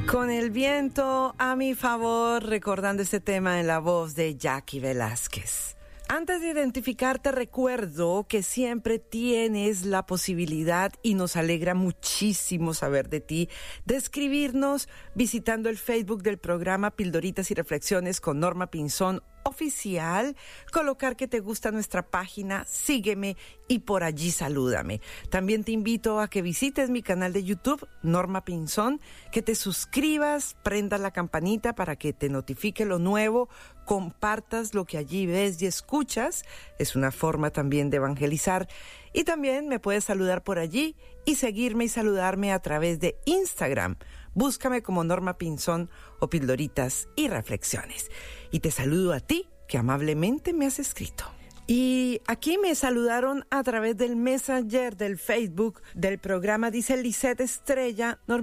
Con el viento a mi favor, recordando este tema en la voz de Jackie Velázquez. Antes de identificarte, recuerdo que siempre tienes la posibilidad, y nos alegra muchísimo saber de ti, de escribirnos visitando el Facebook del programa Pildoritas y Reflexiones con Norma Pinzón Oficial, colocar que te gusta nuestra página, sígueme y por allí salúdame. También te invito a que visites mi canal de YouTube, Norma Pinzón, que te suscribas, prendas la campanita para que te notifique lo nuevo, compartas lo que allí ves y escuchas. Es una forma también de evangelizar. Y también me puedes saludar por allí y seguirme y saludarme a través de Instagram. Búscame como Norma Pinzón o Pildoritas y Reflexiones. Y te saludo a ti, que amablemente me has escrito. Y aquí me saludaron a través del Messenger del Facebook del programa, dice Lisette Estrella.